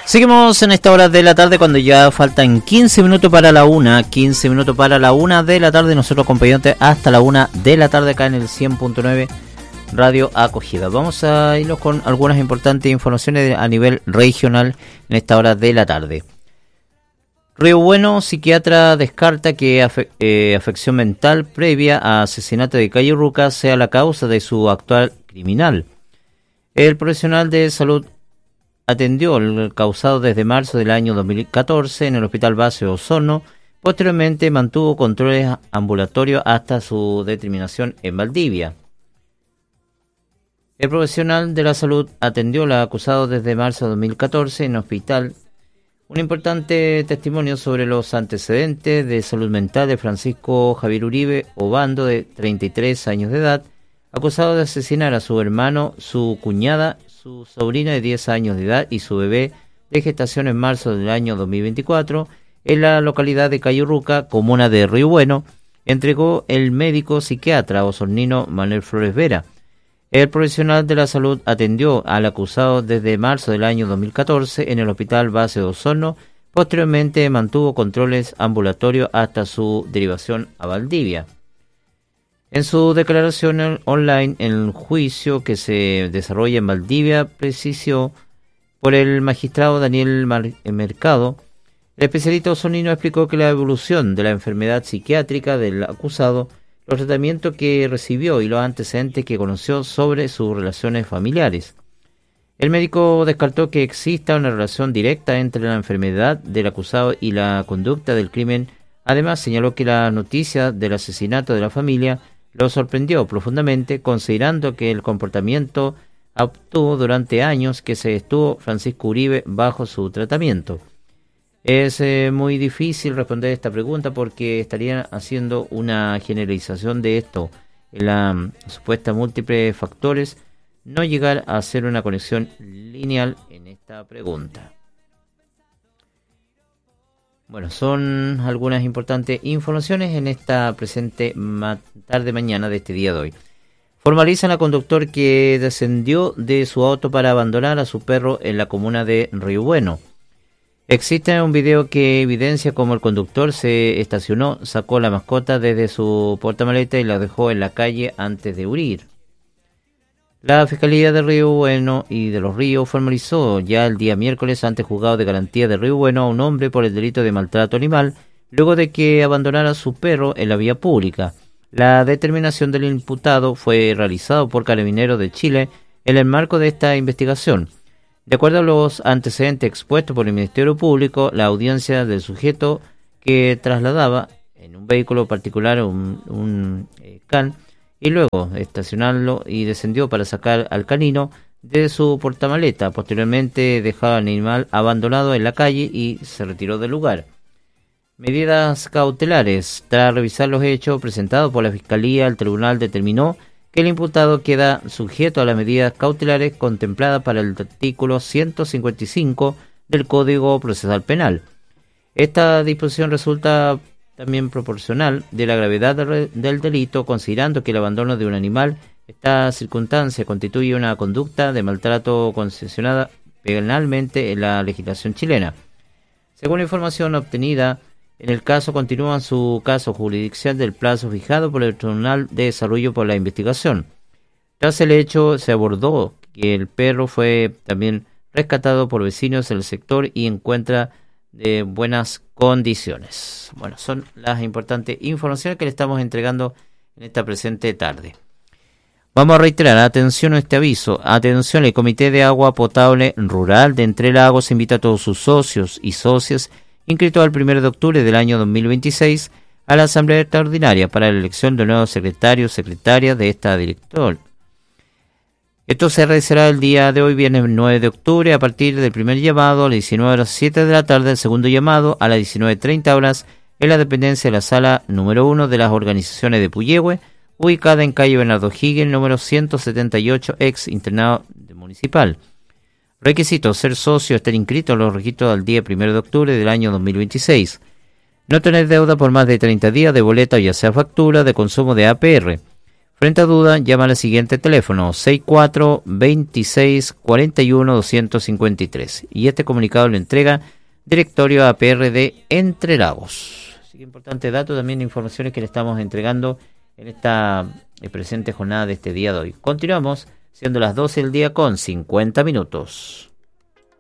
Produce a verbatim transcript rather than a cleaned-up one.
Seguimos en esta hora de la tarde cuando ya faltan quince minutos para la una, quince minutos para la una de la tarde, nosotros acompañantes hasta la una de la tarde acá en el cien punto nueve Radio Acogida. Vamos a irnos con algunas importantes informaciones a nivel regional en esta hora de la tarde. Río Bueno, psiquiatra descarta que afe- eh, afección mental previa a asesinato de Cayurruca sea la causa de su actual criminal. El profesional de salud atendió el causado desde marzo del año dos mil catorce en el Hospital Base Osorno. Posteriormente mantuvo controles ambulatorios hasta su determinación en Valdivia. El profesional de la salud atendió al acusado desde marzo de dos mil catorce en el hospital. Un importante testimonio sobre los antecedentes de salud mental de Francisco Javier Uribe Obando, de treinta y tres años de edad, acusado de asesinar a su hermano, su cuñada, su sobrina de diez años de edad y su bebé de gestación en marzo del año dos mil veinticuatro en la localidad de Cayurruca, comuna de Río Bueno, entregó el médico psiquiatra osornino Manuel Flores Vera. El profesional de la salud atendió al acusado desde marzo del año dos mil catorce en el Hospital Base de Osorno. Posteriormente mantuvo controles ambulatorios hasta su derivación a Valdivia. En su declaración online en el juicio que se desarrolla en Valdivia, precisó por el magistrado Daniel Mar- Mercado, el especialista osornino explicó que la evolución de la enfermedad psiquiátrica del acusado, los tratamientos que recibió y los antecedentes que conoció sobre sus relaciones familiares. El médico descartó que exista una relación directa entre la enfermedad del acusado y la conducta del crimen. Además, señaló que la noticia del asesinato de la familia lo sorprendió profundamente, considerando que el comportamiento obtuvo durante años que se estuvo Francisco Uribe bajo su tratamiento. Es eh, muy difícil responder esta pregunta porque estarían haciendo una generalización de esto, la um, supuesta múltiples factores, no llegar a hacer una conexión lineal en esta pregunta. Bueno, son algunas importantes informaciones en esta presente ma- tarde mañana de este día de hoy. Formalizan a conductor que descendió de su auto para abandonar a su perro en la comuna de Río Bueno. Existe un video que evidencia cómo el conductor se estacionó, sacó la mascota desde su portamaleta y la dejó en la calle antes de huir. La Fiscalía de Río Bueno y de Los Ríos formalizó ya el día miércoles ante el Juzgado de Garantía de Río Bueno a un hombre por el delito de maltrato animal, luego de que abandonara a su perro en la vía pública. La determinación del imputado fue realizada por Carabineros de Chile en el marco de esta investigación. De acuerdo a los antecedentes expuestos por el Ministerio Público, la audiencia del sujeto que trasladaba en un vehículo particular un, un eh, can, y luego estacionarlo y descendió para sacar al canino de su portamaleta. Posteriormente dejó al animal abandonado en la calle y se retiró del lugar. Medidas cautelares. Tras revisar los hechos presentados por la Fiscalía, el tribunal determinó que el imputado queda sujeto a las medidas cautelares contempladas para el artículo ciento cincuenta y cinco del Código Procesal Penal. Esta disposición resulta también proporcional de la gravedad del delito, considerando que el abandono de un animal, esta circunstancia constituye una conducta de maltrato concesionada penalmente en la legislación chilena. Según la información obtenida, en el caso continúa su caso jurisdiccional del plazo fijado por el Tribunal de Desarrollo por la investigación. Tras el hecho, se abordó que el perro fue también rescatado por vecinos del sector y encuentra de buenas condiciones. Bueno, son las importantes informaciones que le estamos entregando en esta presente tarde. Vamos a reiterar, atención a este aviso, atención, el Comité de Agua Potable Rural de Entre Lagos invita a todos sus socios y socias inscritos al primero de octubre del año dos mil veintiséis a la Asamblea Extraordinaria para la elección de nuevos secretarios o secretarias de esta director. Esto se realizará el día de hoy, viernes nueve de octubre, a partir del primer llamado a las diecinueve horas siete de la tarde, el segundo llamado a las diecinueve treinta horas en la dependencia de la sala número uno de las organizaciones de Puyehue, ubicada en calle Bernardo Higgins, número ciento setenta y ocho, ex internado municipal. Requisito: ser socio, estar inscrito en los registros al día primero de octubre del año dos mil veintiséis. No tener deuda por más de treinta días de boleta, ya sea factura de consumo de A P R. Frente a duda, llama al siguiente teléfono seis cuatro veintiséis cuarenta y uno doscientos cincuenta y tres. Y este comunicado lo entrega Directorio A P R de Entre Lagos. Así que importante dato, también informaciones que le estamos entregando en esta presente jornada de este día de hoy. Continuamos, siendo las doce del día con cincuenta minutos.